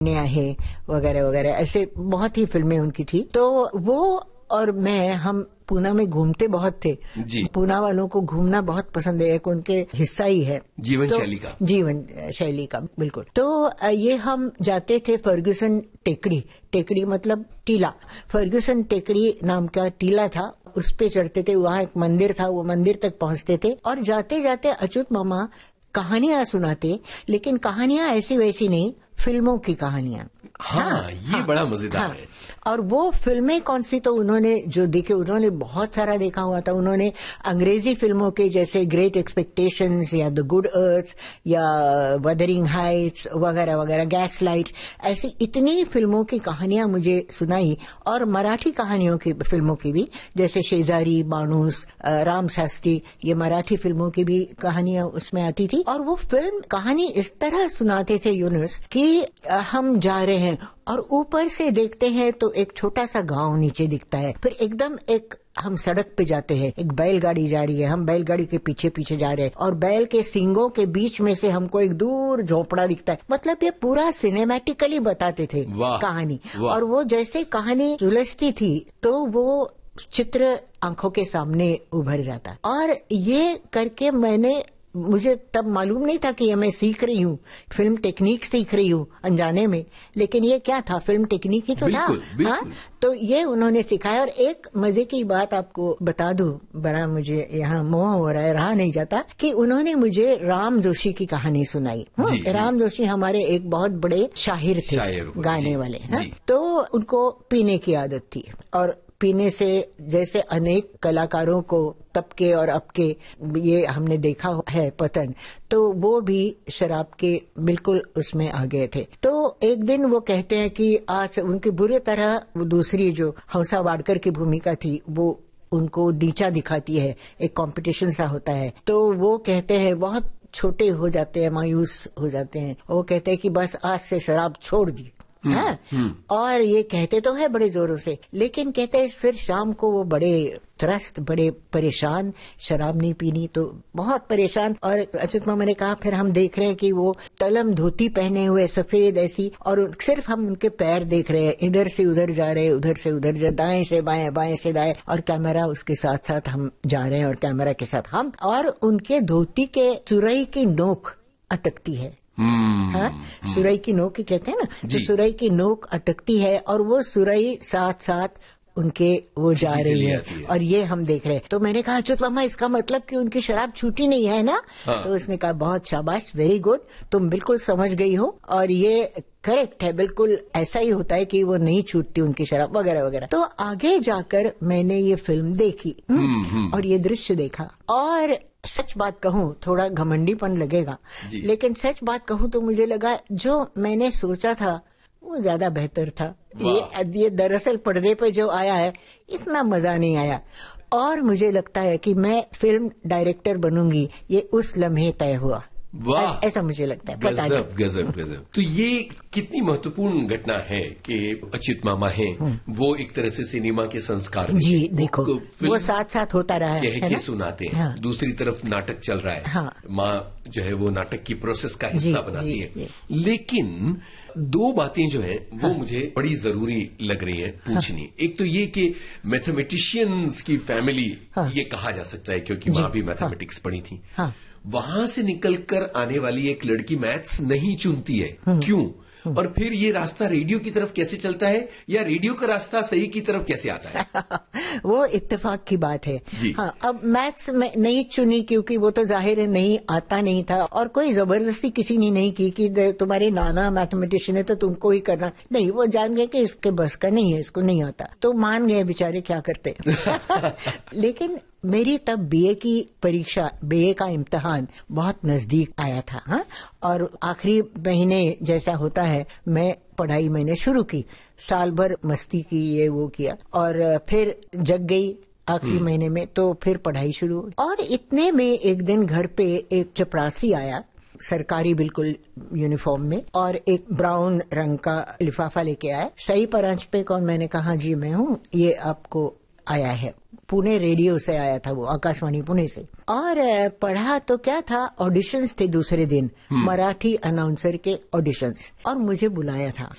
न्याय है वगैरह वगैरह, ऐसे बहुत ही फिल्में उनकी थी। तो वो और मैं, हम पूना में घूमते बहुत थे जी। पूना वालों को घूमना बहुत पसंद है, एक उनके हिस्सा ही है जीवन शैली का बिल्कुल। तो ये हम जाते थे फर्ग्यूसन टेकड़ी मतलब टीला, फर्ग्यूसन टेकड़ी नाम का टीला था, उस पे चढ़ते थे, वहाँ एक मंदिर था, वो मंदिर तक पहुँचते थे और जाते जाते अच्युत मामा कहानियां सुनाते, लेकिन कहानियां ऐसी वैसी नहीं, फिल्मों की कहानियां। ये बड़ा मजेदार है। और वो फिल्में कौन सी, तो उन्होंने जो देखे, उन्होंने बहुत सारा देखा हुआ था। उन्होंने अंग्रेजी फिल्मों के जैसे ग्रेट एक्सपेक्टेशंस या द गुड अर्थ या वदरिंग हाइट्स वगैरह वगैरह, गैस लाइट, ऐसी इतनी फिल्मों की कहानियां मुझे सुनाई। और मराठी कहानियों की फिल्मों की भी, जैसे शेजारी, बाणूस, राम शास्त्री, ये मराठी फिल्मों की भी कहानियां उसमें आती थी। और वो फिल्म कहानी इस तरह सुनाते थे यूनुस कि हम जा रहे हैं और ऊपर से देखते हैं तो एक छोटा सा गांव नीचे दिखता है, फिर एकदम एक हम सड़क पे जाते हैं, एक बैलगाड़ी जा रही है, हम बैलगाड़ी के पीछे पीछे जा रहे हैं और बैल के सींगों के बीच में से हमको एक दूर झोपड़ा दिखता है। मतलब ये पूरा सिनेमैटिकली बताते थे कहानी। और वो जैसे कहानी सुलझती थी तो वो चित्र आंखों के सामने उभर जाता। और ये करके मुझे तब मालूम नहीं था कि मैं सीख रही हूँ, फिल्म टेक्निक सीख रही हूँ अनजाने में, लेकिन ये क्या था, फिल्म टेक्निक ही तो था। हाँ, तो ये उन्होंने सिखाया। और एक मजे की बात आपको बता दूं, बड़ा मुझे यहाँ मोह हो रहा है, रहा नहीं जाता, कि उन्होंने मुझे राम जोशी की कहानी सुनाई। राम जोशी हमारे एक बहुत बड़े शाहिर थे, गाने वाले। तो उनको पीने की आदत थी और पीने से जैसे अनेक कलाकारों को तब के और अब के ये हमने देखा है पतन, तो वो भी शराब के बिल्कुल उसमें आ गए थे। तो एक दिन वो कहते हैं कि आज उनकी बुरी तरह वो दूसरी जो हंसा वाडकर की भूमिका थी वो उनको नीचा दिखाती है, एक कंपटीशन सा होता है। तो वो कहते हैं, बहुत छोटे हो जाते हैं, मायूस हो जाते हैं, वो कहते हैं कि बस आज से शराब छोड़ दी। और ये कहते तो है बड़े जोरों से, लेकिन कहते हैं फिर शाम को वो बड़े त्रस्त, बड़े परेशान, शराब नहीं पीनी तो बहुत परेशान। और अच्युत मामा ने कहा फिर हम देख रहे हैं कि वो तलम धोती पहने हुए सफेद ऐसी, और सिर्फ हम उनके पैर देख रहे हैं, इधर से उधर जा रहे हैं, उधर से उधर जा, दाएं से बाएं, बाएं से दाएं, और कैमरा उसके साथ साथ हम जा रहे हैं और कैमरा के साथ हम, और उनके धोती के सुरई की नोक अटकती है। सुरई की नोक ही कहते हैं ना, तो सुरई की नोक अटकती है और वो सुरई साथ साथ उनके वो जा रही है और ये हम देख रहे हैं। तो मैंने कहा अच्युत मामा इसका मतलब कि उनकी शराब छूटी नहीं है ना? तो उसने कहा बहुत शाबाश, वेरी गुड, तुम बिल्कुल समझ गई हो और ये करेक्ट है, बिल्कुल ऐसा ही होता है कि वो नहीं छूटती उनकी शराब वगैरह वगैरह। तो आगे जाकर मैंने ये फिल्म देखी और ये दृश्य देखा, और सच बात कहूँ, थोड़ा घमंडीपन लगेगा, लेकिन सच बात कहूँ तो मुझे लगा जो मैंने सोचा था वो ज्यादा बेहतर था। ये दरअसल पर्दे पे जो आया है इतना मजा नहीं आया, और मुझे लगता है कि मैं फिल्म डायरेक्टर बनूंगी ये उस लम्हे तय हुआ। वाह, ऐसा मुझे लगता है। गजब गजब गजब। तो ये कितनी महत्वपूर्ण घटना है कि अच्युत मामा हैं, वो एक तरह से सिनेमा के संस्कार जी देखो वो साथ साथ होता रहा है, कह के सुनाते हैं। हाँ। दूसरी तरफ नाटक चल रहा है। हाँ। माँ जो है वो नाटक की प्रोसेस का हिस्सा बनाती है। लेकिन दो बातें जो हैं वो मुझे बड़ी जरूरी लग रही हैं पूछनी। हाँ। एक तो ये कि मैथमेटिशियंस की फैमिली, ये कहा जा सकता है क्योंकि माँ भी मैथमेटिक्स पढ़ी थी। हाँ। वहां से निकलकर आने वाली एक लड़की मैथ्स नहीं चुनती है, क्यों? और फिर ये रास्ता रेडियो की तरफ कैसे चलता है, या रेडियो का रास्ता सही की तरफ कैसे आता है? वो इत्तेफाक की बात है। हाँ, अब मैथ्स में नहीं चुनी क्योंकि वो तो जाहिर है नहीं आता नहीं था, और कोई जबरदस्ती किसी ने नहीं की कि तुम्हारे नाना मैथमेटिशियन है तो तुमको ही करना, नहीं, वो जान गए कि इसके बस का नहीं है, इसको नहीं आता, तो मान गए बेचारे, क्या करते। लेकिन मेरी तब बीए की परीक्षा, बीए का इम्तिहान बहुत नजदीक आया था। हाँ, और आखिरी महीने जैसा होता है, मैं पढ़ाई मैंने शुरू की, साल भर मस्ती की, ये वो किया, और फिर जग गई आखिरी महीने में, तो फिर पढ़ाई शुरू हुई। और इतने में एक दिन घर पे एक चपरासी आया, सरकारी बिल्कुल यूनिफॉर्म में, और एक ब्राउन रंग का लिफाफा लेके आया। सही परांच पे कौन? मैंने कहा जी मैं हूँ, ये आपको आया है, पुणे रेडियो से आया था, वो आकाशवाणी पुणे से। और पढ़ा तो क्या था, ऑडिशंस थे दूसरे दिन, मराठी अनाउंसर के ऑडिशंस, और मुझे बुलाया था।